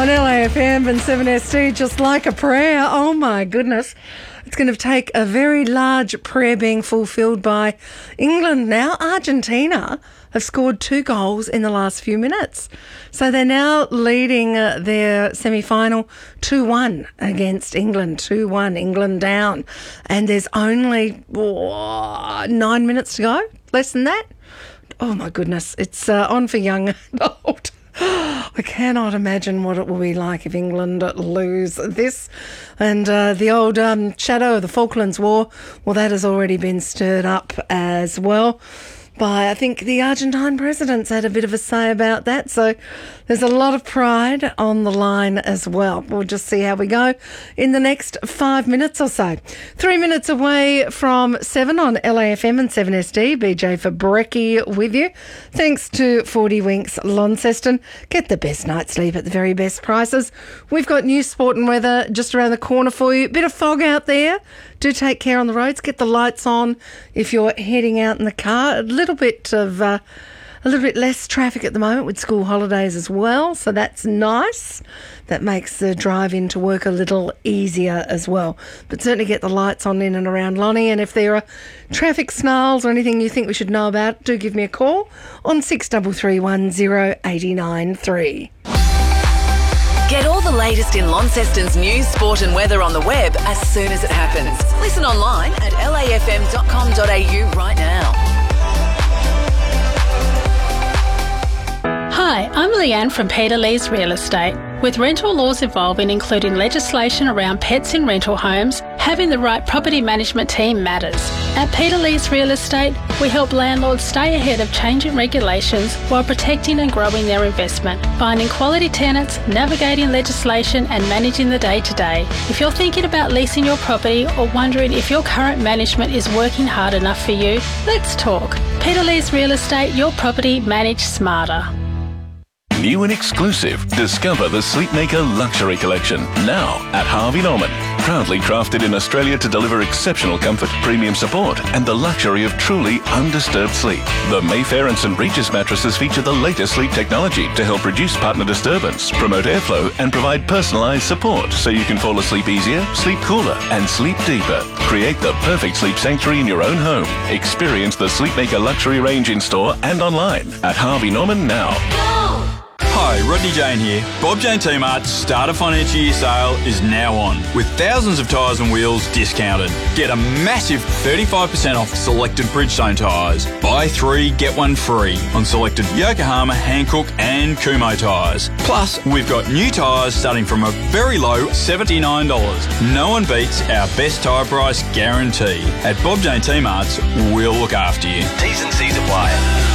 on LAFM and 7SD, just like a prayer. Oh my goodness. It's going to take a very large prayer being fulfilled by England now. Argentina have scored 2 goals in the last few minutes. So they're now leading their semi-final 2-1 against England. 2-1, England down. And there's only 9 minutes to go. Less than that. Oh my goodness. It's on for young and old. I cannot imagine what it will be like if England lose this. And the old shadow of the Falklands War, well, that has already been stirred up as well by, I think, the Argentine president's had a bit of a say about that. So there's a lot of pride on the line as well. We'll just see how we go in the next 5 minutes or so. 3 minutes away from 7 on LAFM and 7SD. BJ Fabrecki with you. Thanks to 40 Winks Launceston. Get the best night's sleep at the very best prices. We've got new sport and weather just around the corner for you. Bit of fog out there. Do take care on the roads. Get the lights on if you're heading out in the car. A little bit less traffic at the moment with school holidays as well, so that's nice. That makes the drive into work a little easier as well. But certainly get the lights on in and around Lonnie, and if there are traffic snarls or anything you think we should know about, do give me a call on 6331 0893. Get all the latest in Launceston's news, sport and weather on the web as soon as it happens. Listen online at lafm.com.au right now. Hi, I'm Leanne from Peter Lee's Real Estate. With rental laws evolving, including legislation around pets in rental homes, having the right property management team matters. At Peter Lee's Real Estate, we help landlords stay ahead of changing regulations while protecting and growing their investment, finding quality tenants, navigating legislation and managing the day-to-day. If you're thinking about leasing your property or wondering if your current management is working hard enough for you, let's talk. Peter Lee's Real Estate, your property managed smarter. New and exclusive. Discover the Sleepmaker Luxury Collection now at Harvey Norman. Proudly crafted in Australia to deliver exceptional comfort, premium support and the luxury of truly undisturbed sleep. The Mayfair and St Regis mattresses feature the latest sleep technology to help reduce partner disturbance, promote airflow and provide personalised support so you can fall asleep easier, sleep cooler and sleep deeper. Create the perfect sleep sanctuary in your own home. Experience the Sleepmaker Luxury range in store and online at Harvey Norman now. Hi, Rodney Jane here. Bob Jane T-Mart's start of financial year sale is now on, with thousands of tyres and wheels discounted. Get a massive 35% off selected Bridgestone tyres. Buy 3, get 1 free on selected Yokohama, Hankook and Kumho tyres. Plus, we've got new tyres starting from a very low $79. No one beats our best tyre price guarantee. At Bob Jane T-Mart's, we'll look after you. T's and C's apply.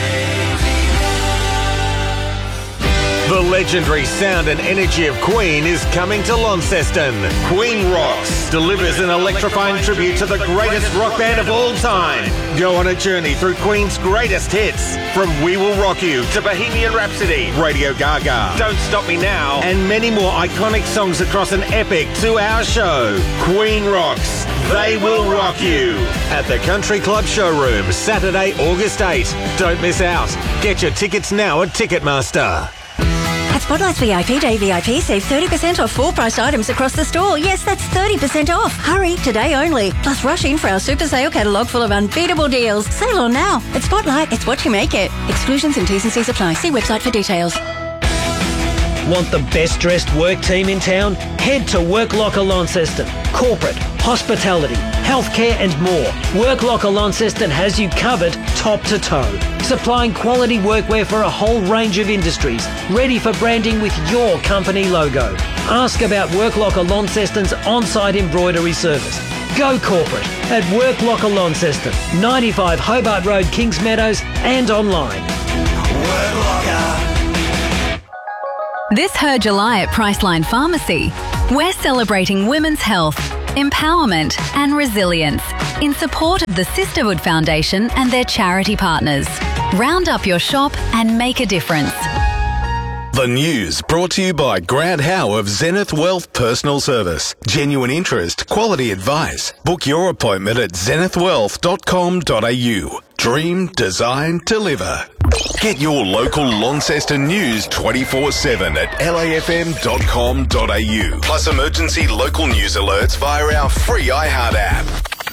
The legendary sound and energy of Queen is coming to Launceston. Queen Rocks delivers an electrifying tribute to the greatest rock band of all time. Go on a journey through Queen's greatest hits, from We Will Rock You to Bohemian Rhapsody, Radio Gaga, Don't Stop Me Now, and many more iconic songs across an epic 2-hour show. Queen Rocks, They Will Rock You. At the Country Club Showroom, Saturday, August 8. Don't miss out. Get your tickets now at Ticketmaster. At Spotlight's VIP Day VIP, save 30% off full-priced items across the store. Yes, that's 30% off. Hurry, today only. Plus rush in for our super sale catalogue full of unbeatable deals. Sale on now. At Spotlight, it's what you make it. Exclusions and T's and C's apply. See website for details. Want the best dressed work team in town? Head to Work Locker Launceston. Corporate, hospitality, healthcare and more. Work Locker Launceston has you covered top to toe. Supplying quality workwear for a whole range of industries. Ready for branding with your company logo. Ask about Work Locker Launceston's on-site embroidery service. Go corporate at Work Locker Launceston, 95 Hobart Road, Kings Meadows and online. Work Locker. This Her July at Priceline Pharmacy, we're celebrating women's health, empowerment and resilience in support of the Sisterhood Foundation and their charity partners. Round up your shop and make a difference. The news brought to you by Grant Howe of Zenith Wealth Personal Service. Genuine interest, quality advice. Book your appointment at zenithwealth.com.au. Dream, design, deliver. Get your local Launceston news 24/7 at lafm.com.au. Plus emergency local news alerts via our free iHeart app.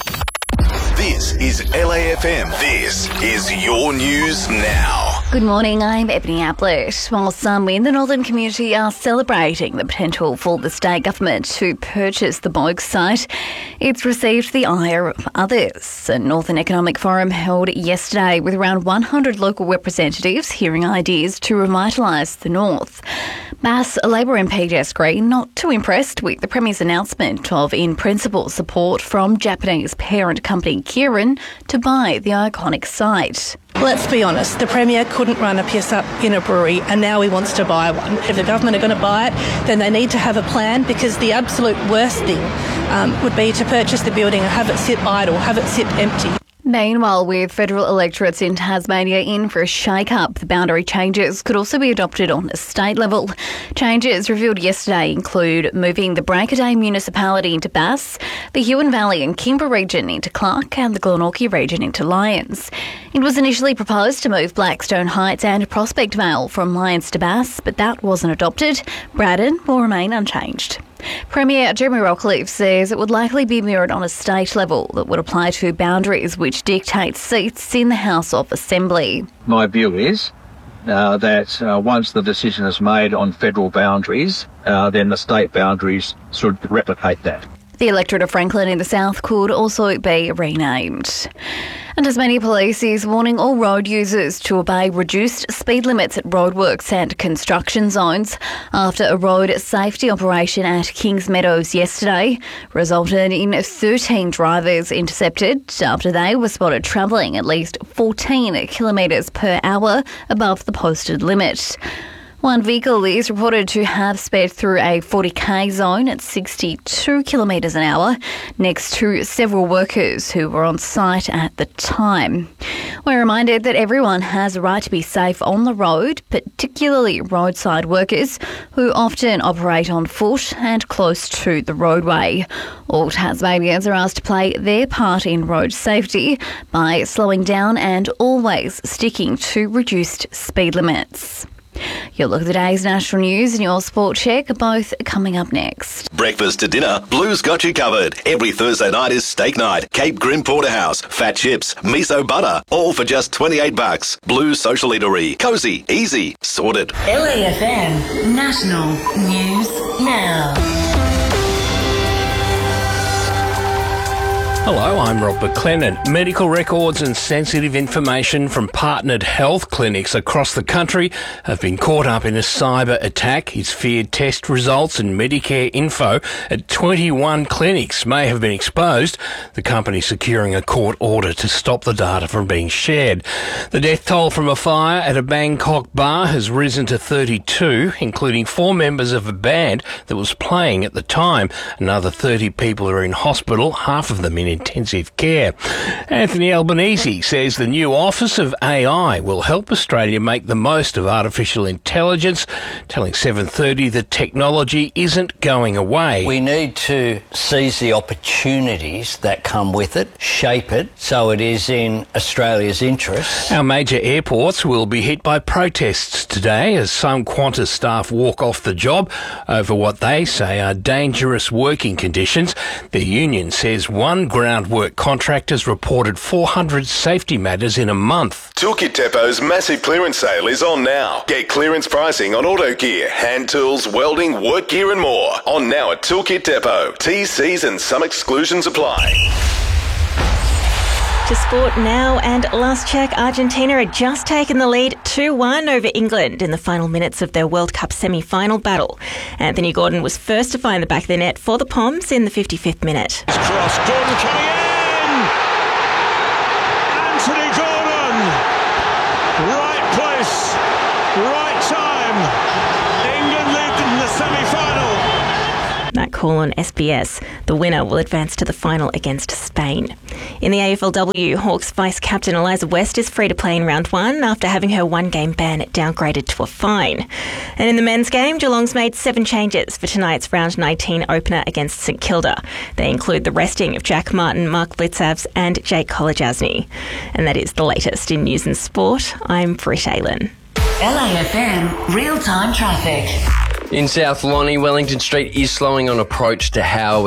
This is LAFM. This is your news now. Good morning, I'm Ebony Ablett. While some in the northern community are celebrating the potential for the state government to purchase the Bogue site, it's received the ire of others. A Northern Economic Forum held yesterday with around 100 local representatives hearing ideas to revitalise the north. Bass Labor MP Jess Green not too impressed with the Premier's announcement of in-principle support from Japanese parent company Kirin to buy the iconic site. Let's be honest, the Premier couldn't run a piss up in a brewery and now he wants to buy one. If the government are going to buy it, then they need to have a plan, because the absolute worst thing would be to purchase the building and have it sit idle, have it sit empty. Meanwhile, with federal electorates in Tasmania in for a shake-up, the boundary changes could also be adopted on a state level. Changes revealed yesterday include moving the Breakaday municipality into Bass, the Huon Valley and Kimber region into Clark, and the Glenorchy region into Lyons. It was initially proposed to move Blackstone Heights and Prospect Vale from Lyons to Bass, but that wasn't adopted. Braddon will remain unchanged. Premier Jeremy Rockcliffe says it would likely be mirrored on a state level that would apply to boundaries which dictate seats in the House of Assembly. My view is that once the decision is made on federal boundaries, then the state boundaries should replicate that. The electorate of Franklin in the south could also be renamed. And Tasmania Police is warning all road users to obey reduced speed limits at roadworks and construction zones after a road safety operation at Kings Meadows yesterday resulted in 13 drivers intercepted after they were spotted travelling at least 14 kilometres per hour above the posted limit. One vehicle is reported to have sped through a 40k zone at 62 kilometres an hour next to several workers who were on site at the time. We're reminded that everyone has a right to be safe on the road, particularly roadside workers who often operate on foot and close to the roadway. All Tasmanians are asked to play their part in road safety by slowing down and always sticking to reduced speed limits. You'll look at the day's national news and your sport check, both coming up next. Breakfast to dinner, Blue's got you covered. Every Thursday night is steak night. Cape Grim Porterhouse, fat chips, miso butter, all for just $28. Blue's Social Eatery. Cozy, easy, sorted. LAFM National News Now. Hello, I'm Rob McLennan. Medical records and sensitive information from partnered health clinics across the country have been caught up in a cyber attack. Its feared test results and Medicare info at 21 clinics may have been exposed, the company securing a court order to stop the data from being shared. The death toll from a fire at a Bangkok bar has risen to 32, including 4 members of a band that was playing at the time. Another 30 people are in hospital, half of them in intensive care. Anthony Albanese says the new Office of AI will help Australia make the most of artificial intelligence, telling 730 that technology isn't going away. We need to seize the opportunities that come with it, shape it so it is in Australia's interests. Our major airports will be hit by protests today as some Qantas staff walk off the job over what they say are dangerous working conditions. The union says one groundwork contractors reported 400 safety matters in a month. Toolkit Depot's massive clearance sale is on now. Get clearance pricing on auto gear, hand tools, welding, work gear and more. On now at Toolkit Depot. T's, C's and some exclusions apply. To sport now, and last check, Argentina had just taken the lead 2-1 over England in the final minutes of their World Cup semi-final battle. Anthony Gordon was first to find the back of the net for the Poms in the 55th minute. Cross, Gordon coming in! Anthony Gordon! Right place, right time. England lead in the semi-final. That call on SBS. The winner will advance to the final against Spain. In the AFLW, Hawks vice-captain Eliza West is free to play in round 1 after having her one-game ban downgraded to a fine. And in the men's game, Geelong's made 7 changes for tonight's round 19 opener against St Kilda. They include the resting of Jack Martin, Mark Blitzavs and Jake Kolajasny. And that is the latest in news and sport. I'm Britt Aylen. LAFM real-time traffic. In South Lonnie, Wellington Street is slowing on approach to Howe.